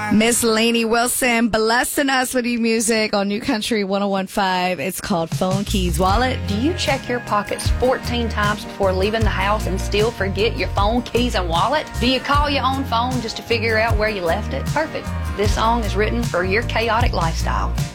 Miss Lainey Wilson blessing us with new music on New Country 101.5. It's called Phone Keys Wallet. Do you check your pockets 14 times before leaving the house and still forget your phone, keys, and wallet? Do you call your own phone just to figure out where you left it? Perfect. This song is written for your chaotic lifestyle.